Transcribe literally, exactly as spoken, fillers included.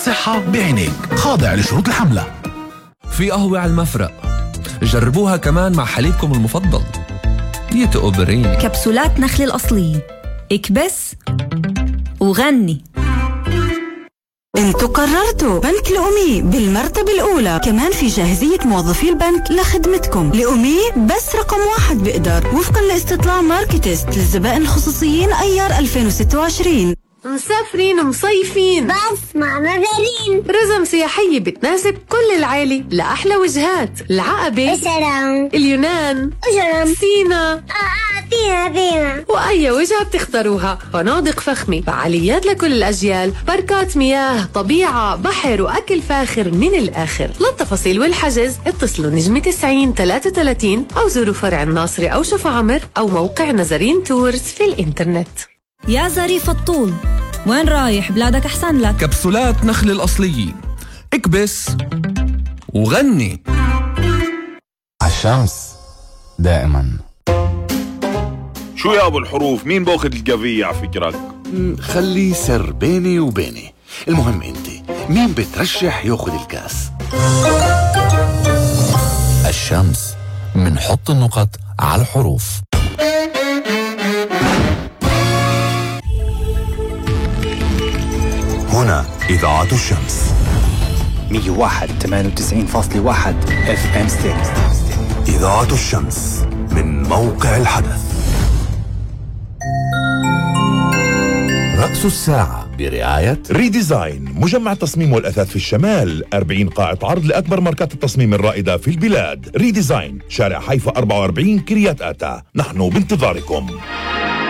صحة بعينيك، خاضع لشروط الحملة. في قهوة على المفرق، جربوها كمان مع حليبكم المفضل يتقوا بريني. كبسولات نخل الأصلية، اكبس وغني. انتوا قررتوا بنك لأمي بالمرتبة الأولى، كمان في جاهزية موظفي البنك لخدمتكم. لأمي بس رقم واحد بقدر وفقا لاستطلاع ماركتست للزبائن الخصوصيين أيار ألفين وستة وعشرين. مسافرين ومصيفين بس مع مدارين رزم سياحية بتناسب كل العائلة لأحلى وجهات: العقبة، السلام، اليونان، أجرم، سينا، آه فينا فينا وأي وجهة بتختاروها. فنادق فخمة، فعاليات لكل الأجيال، باركات مياه، طبيعة، بحر وأكل فاخر من الآخر. للتفاصيل والحجز اتصلوا نجمة تسعين ثلاثة وثلاثين أو زوروا فرع الناصري أو شفا عمر أو موقع نزرين تورز في الإنترنت. يا ظريف الطول، وين رايح؟ بلادك أحسن لك. كبسولات نخل الأصلية، اكبس وغني. عالشمس دائما. شو يا ابو الحروف، مين باخذ القضية على فكرك؟ خلي سر بيني وبيني. المهم انت مين بترشح ياخذ الكاس؟ الشمس، منحط النقط على الحروف. هنا إذاعة الشمس مية وواحد ثمانية وتسعين فاصلة واحد اف ام ستيريو. إذاعة الشمس من موقع الحدث. رأس الساعة برعاية ريديزاين، مجمع التصميم والأثاث في الشمال. أربعين قاعة عرض لأكبر ماركات التصميم الرائدة في البلاد. ريديزاين، شارع حيفا أربعة وأربعين، كريات آتا. نحن بانتظاركم.